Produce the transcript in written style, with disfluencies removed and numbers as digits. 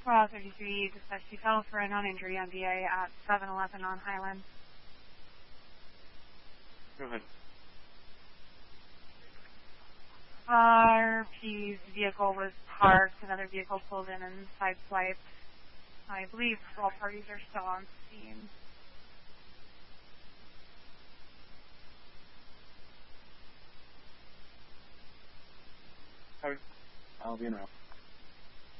33, dispatch detail for a known injury on VA at 711 on Highland. Go ahead. RP's vehicle was parked. Another vehicle pulled in and sideswiped. I believe all parties are still on scene. I'll be in route.